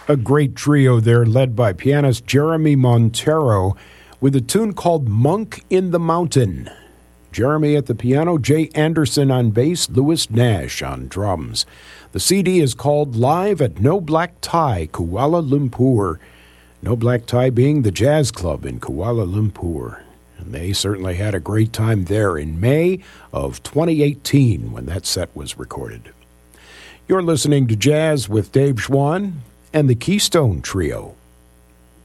A great trio there led by pianist Jeremy Montero with a tune called Monk in the Mountain. Jeremy at the piano, Jay Anderson on bass, Louis Nash on drums. The CD is called Live at No Black Tie, Kuala Lumpur. No Black Tie being the jazz club in Kuala Lumpur. And they certainly had a great time there in May of 2018 when that set was recorded. You're listening to Jazz with Dave Schwann and the Keystone Trio.